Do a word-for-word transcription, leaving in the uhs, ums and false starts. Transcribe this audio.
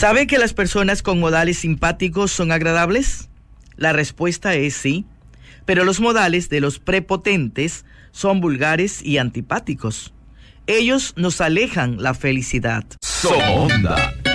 ¿Sabe que las personas con modales simpáticos son agradables? La respuesta es sí, pero los modales de los prepotentes son vulgares y antipáticos. Ellos nos alejan la felicidad. Somonda.